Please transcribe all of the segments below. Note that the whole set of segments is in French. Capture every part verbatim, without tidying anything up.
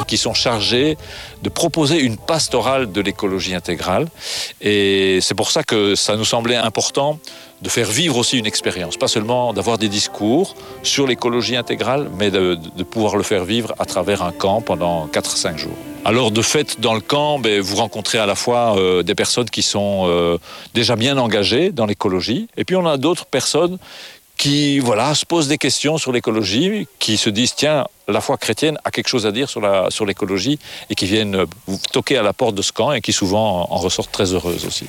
qui sont chargés de proposer une pastorale de l'écologie intégrale. Et c'est pour ça que ça nous semblait important de faire vivre aussi une expérience, pas seulement d'avoir des discours sur l'écologie intégrale, mais de, de pouvoir le faire vivre à travers un camp pendant quatre à cinq jours. Alors de fait, dans le camp, ben, vous rencontrez à la fois euh, des personnes qui sont euh, déjà bien engagées dans l'écologie, et puis on a d'autres personnes qui voilà, se posent des questions sur l'écologie, qui se disent, tiens, la foi chrétienne a quelque chose à dire sur, la, sur l'écologie, et qui viennent vous toquer à la porte de ce camp, et qui souvent en ressortent très heureuses aussi.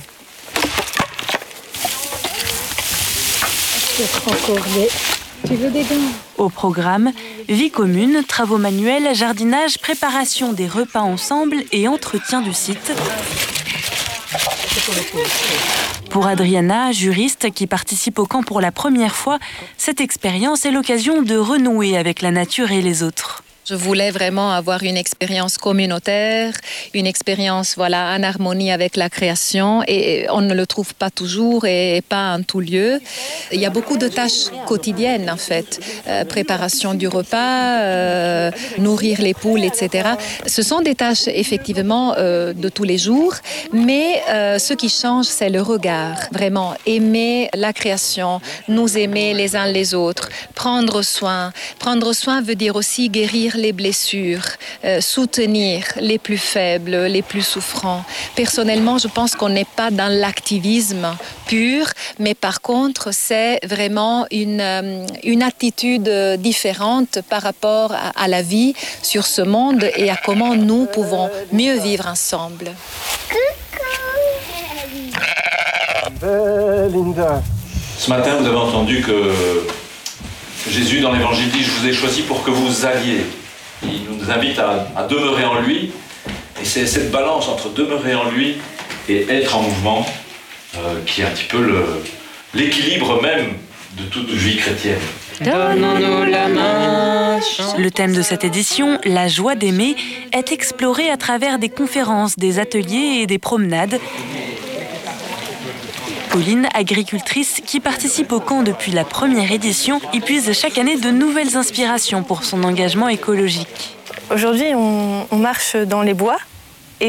Tu veux des gants ? Au programme, vie commune, travaux manuels, jardinage, préparation des repas ensemble et entretien du site. Pour Adriana, juriste qui participe au camp pour la première fois, cette expérience est l'occasion de renouer avec la nature et les autres. Je voulais vraiment avoir une expérience communautaire, une expérience voilà, en harmonie avec la création, et on ne le trouve pas toujours et pas en tout lieu. Il y a beaucoup de tâches quotidiennes en fait, euh, préparation du repas, euh, nourrir les poules, et cetera. Ce sont des tâches effectivement euh, de tous les jours, mais euh, ce qui change, c'est le regard. Vraiment, aimer la création, nous aimer les uns les autres, prendre soin. Prendre soin veut dire aussi guérir les blessures, euh, soutenir les plus faibles, les plus souffrants. Personnellement, je pense qu'on n'est pas dans l'activisme pur, mais par contre, c'est vraiment une, euh, une attitude différente par rapport à, à la vie sur ce monde et à comment nous pouvons mieux vivre ensemble. Ce matin, vous avez entendu que Jésus, dans l'Évangile, dit « Je vous ai choisi pour que vous alliez ». Il nous invite à, à demeurer en lui. Et c'est cette balance entre demeurer en lui et être en mouvement euh, qui est un petit peu le, l'équilibre même de toute vie chrétienne. Donnons-nous la main. Le thème de cette édition, la joie d'aimer, est exploré à travers des conférences, des ateliers et des promenades. Pauline, agricultrice qui participe au camp depuis la première édition, y puise chaque année de nouvelles inspirations pour son engagement écologique. Aujourd'hui, on, on marche dans les bois